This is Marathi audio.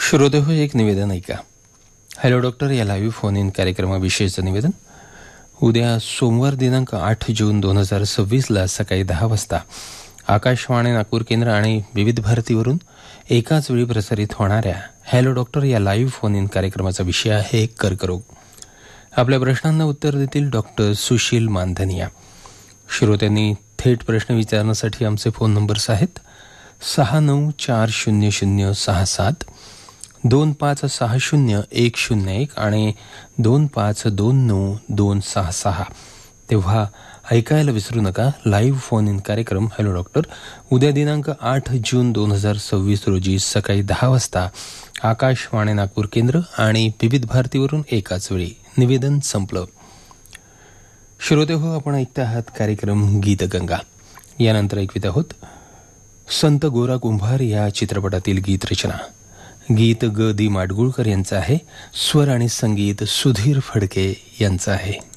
श्रोते हो, एक निवेदन ऐका. हॅलो डॉक्टर या लाईव्ह फोन इन कार्यक्रमाविषयीचं निवेदन. उद्या सोमवार दिनांक 8 जून 2026 सकाळी 10 वाजता आकाशवाणी नागपूर केंद्र आणि विविध भारतीवरून एकाच वेळी प्रसारित होणाऱ्या हॅलो डॉक्टर या लाईव्ह फोन इन कार्यक्रमाचा विषय आहे कर्करोग. आपल्या प्रश्नांना उत्तर देतील डॉक्टर सुशील मानधनिया. श्रोत्यांनी थेट प्रश्न विचारण्यासाठी आमचे फोन नंबर्स आहेत 69400067, 2560-101 आणि 2529-266. तेव्हा ऐकायला विसरू नका. लाईव्ह फोन इन कार्यक्रम हॅलो डॉक्टर उद्या दिनांक 8 जून 2026 रोजी सकाळी 10 वाजता आकाशवाणी नागपूर केंद्र आणि विविध भारतीवरून एकाच वेळी. निवेदन संपलं. श्रोते हो, आपण ऐकता आहात कार्यक्रम गीतगंगा. यानंतर ऐकवित आहोत संत गोरा कुंभार या चित्रपटातील गीतरचना. गीत ग दी माडगुळकर यांचं आहे. स्वर आणि संगीत सुधीर फडके यांचं आहे.